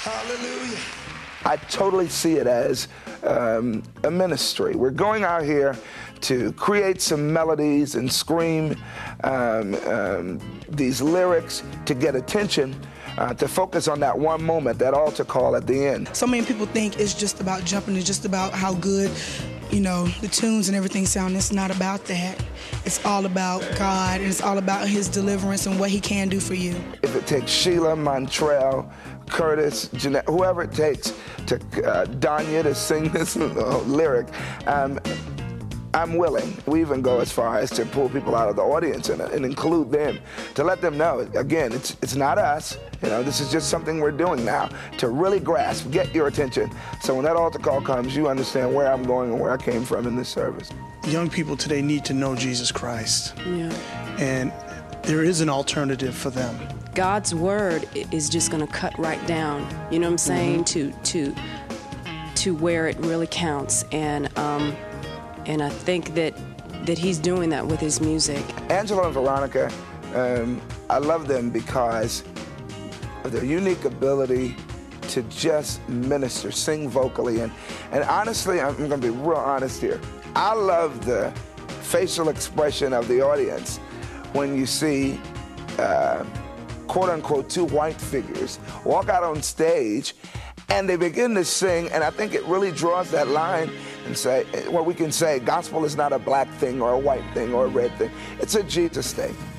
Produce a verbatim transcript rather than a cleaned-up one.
Hallelujah. I totally see it as um, a ministry. We're going out here to create some melodies and scream um, um, these lyrics to get attention, uh, to focus on that one moment, that altar call at the end. So many people think it's just about jumping, it's just about how good, you know, the tunes and everything sound. It's not about that. It's all about God, and it's all about His deliverance and what He can do for you. If it takes Sheila, Montrell, Curtis, Jeanette, whoever it takes to uh, Danya to sing this uh, lyric, um, I'm willing. We even go as far as to pull people out of the audience and, and include them, to let them know, again, it's, it's not us. You know, this is just something we're doing now to really grasp, get your attention. So when that altar call comes, you understand where I'm going and where I came from in this service. Young people today need to know Jesus Christ. Yeah. And there is an alternative for them. God's word is just going to cut right down, you know what I'm saying, mm-hmm. to to to where it really counts. And um, and I think that that He's doing that with His music. Angelo and Veronica, um, I love them because of their unique ability to just minister, sing vocally. And, and honestly, I'm going to be real honest here. I love the facial expression of the audience when you see uh, quote-unquote two white figures walk out on stage and they begin to sing, and I think it really draws that line and say, well, we can say gospel is not a black thing or a white thing or a red thing. It's a Jesus thing.